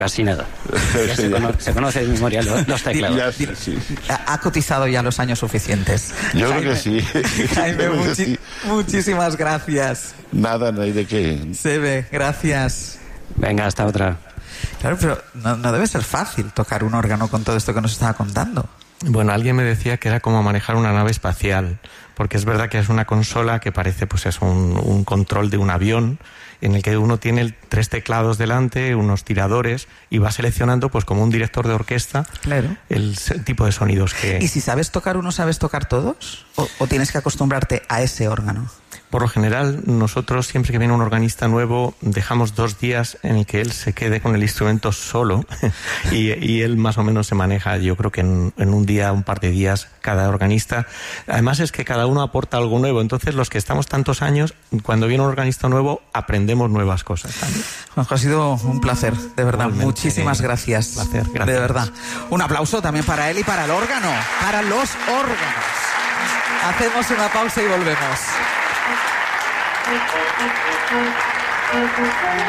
Casi nada. Ya se conoce de memoria los teclados. ¿Ha cotizado ya los años suficientes? Yo Jaime, creo que sí. Jaime, muchísimas gracias. Nada, no hay de qué. Sebe, gracias. Venga, hasta otra. Claro, pero no debe ser fácil tocar un órgano con todo esto que nos estaba contando. Bueno, alguien me decía que era como manejar una nave espacial, porque es verdad que es una consola que parece pues es un control de un avión, en el que uno tiene 3 teclados delante, unos tiradores, y va seleccionando, pues como un director de orquesta, claro, el tipo de sonidos que... ¿Y si sabes tocar uno, sabes tocar todos? ¿O tienes que acostumbrarte a ese órgano? Por lo general, nosotros siempre que viene un organista nuevo, dejamos 2 días en el que él se quede con el instrumento solo y él más o menos se maneja, yo creo que en un día, un par de días, cada organista. Además es que cada uno aporta algo nuevo, entonces los que estamos tantos años, cuando viene un organista nuevo, aprendemos nuevas cosas también. Juanjo, ha sido un placer, de verdad. Igualmente, muchísimas gracias. Placer, gracias. De verdad. Un aplauso también para él y para el órgano, para los órganos. Hacemos una pausa y volvemos.